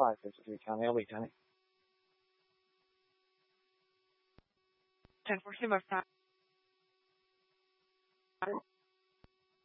5:53. County, I'll wait, Danny. 10-4, stand by for time.